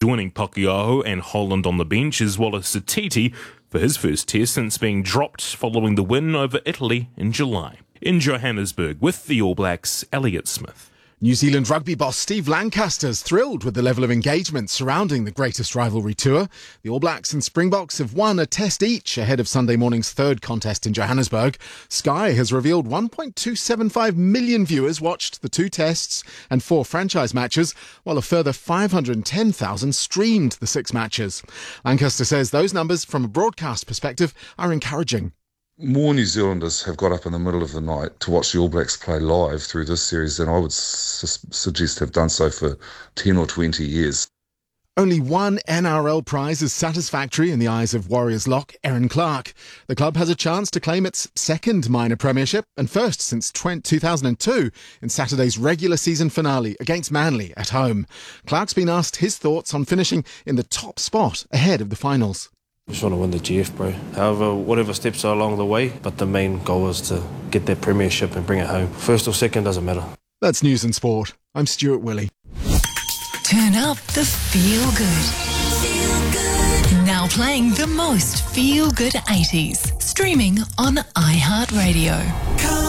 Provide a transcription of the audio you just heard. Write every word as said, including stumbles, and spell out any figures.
joining Pakiaho and Holland on the bench, as well as Satiti for his first test since being dropped following the win over Italy in July. In Johannesburg, with the All Blacks, Elliot Smith. New Zealand rugby boss Steve Lancaster's thrilled with the level of engagement surrounding the greatest rivalry tour. The All Blacks and Springboks have won a test each ahead of Sunday morning's third contest in Johannesburg. Sky has revealed one point two seven five million viewers watched the two tests and four franchise matches, while a further five hundred ten thousand streamed the six matches. Lancaster says those numbers, from a broadcast perspective, are encouraging. More New Zealanders have got up in the middle of the night to watch the All Blacks play live through this series than I would su- suggest have done so for ten or twenty years. Only one N R L prize is satisfactory in the eyes of Warriors lock Erin Clark. The club has a chance to claim its second minor premiership and first since two thousand two in Saturday's regular season finale against Manly at home. Clark's been asked his thoughts on finishing in the top spot ahead of the finals. Just want to win the G F, bro. However, whatever steps are along the way, but the main goal is to get that premiership and bring it home. First or second, doesn't matter. That's News and Sport. I'm Stuart Willey. Turn up the feel good. Feel good. Now playing the most feel good eighties. Streaming on iHeartRadio.